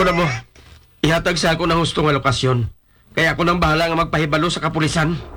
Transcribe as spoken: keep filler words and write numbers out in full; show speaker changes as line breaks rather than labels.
Kuna mo, ihatag sa ako ng hustong nga lokasyon. Kaya ako nang bahala nga magpahibalo sa kapulisan.